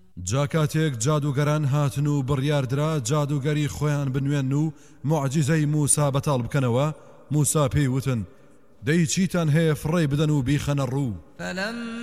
جاکاتێک جادوگەران هاتن و بڕیاردرا جادوگەری خۆیان بنوێن و معجزەی موسا بەتاڵ بکەنەوە. موسا پێی وتن دەی چیتان هەیە فڕێ بدەن و بیخەنە ڕوو.